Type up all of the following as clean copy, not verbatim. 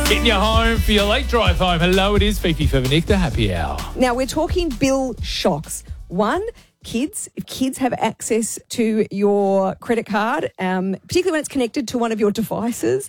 Getting you home for your late drive home. Hello, it is Fifi for Nick, the happy hour. Now, we're talking bill shocks. One, kids. If kids have access to your credit card, particularly when it's connected to one of your devices,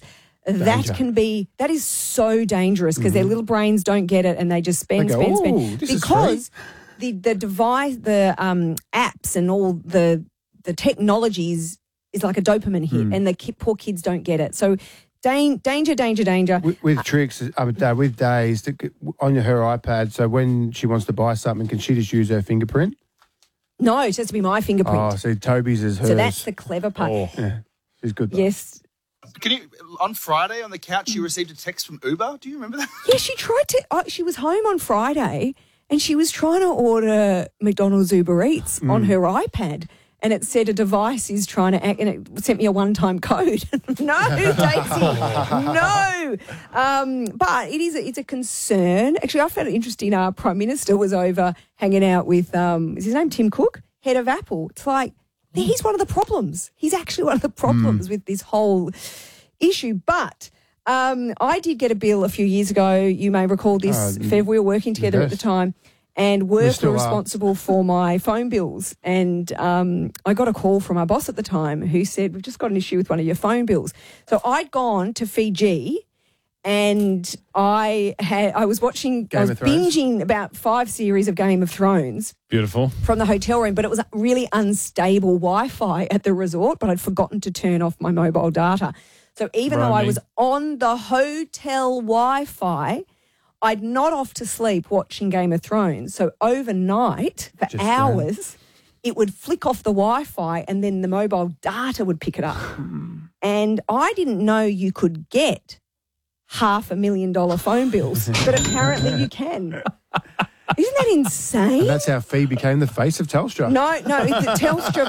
that is so dangerous because their little brains don't get it and they just spend. Because the device, the apps and all the technologies is like a dopamine hit and the poor kids don't get it. So danger. With tricks, with Days, on her iPad, so when she wants to buy something, can she just use her fingerprint? No, it has to be my fingerprint. Oh, so Toby's is hers. So that's the clever part. Oh, yeah. She's good though. Yes. Can you, on Friday on the couch, you received a text from Uber? Do you remember that? Yeah, she tried to. She was home on Friday and she was trying to order McDonald's Uber Eats on her iPad. And it said a device is trying to act, and it sent me a one-time code. No, Daisy, no. But it's a concern. Actually, I found it interesting. Our Prime Minister was over hanging out with, is his name Tim Cook, head of Apple. It's like, he's one of the problems. He's actually one of the problems with this whole issue. But I did get a bill a few years ago. You may recall this, Fev. We were working together at the time. And work were responsible for my phone bills. And I got a call from our boss at the time who said, we've just got an issue with one of your phone bills. So I'd gone to Fiji and I was binging about 5 series of Game of Thrones. Beautiful. From the hotel room, but it was really unstable Wi-Fi at the resort, but I'd forgotten to turn off my mobile data. So even though I was on the hotel Wi-Fi, I'd nod off to sleep watching Game of Thrones. So overnight, for hours, it would flick off the Wi-Fi and then the mobile data would pick it up. And I didn't know you could get $500,000 phone bills, but apparently you can. Isn't that insane? And that's how Fee became the face of Telstra. No, Telstra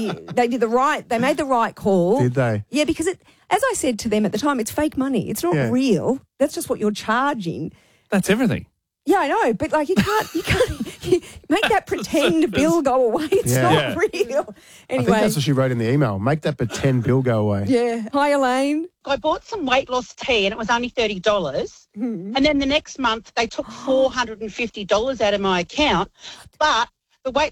they made the right call. Did they? Yeah, because as I said to them at the time, it's fake money. It's not real. That's just what you're charging. That's everything. Yeah, I know, but like you can't make that pretend bill go away. It's not real. Anyway, I think that's what she wrote in the email. Make that pretend bill go away. Yeah. Hi, Elaine. I bought some weight loss tea and it was only $30. And then the next month they took $450 out of my account. But the weight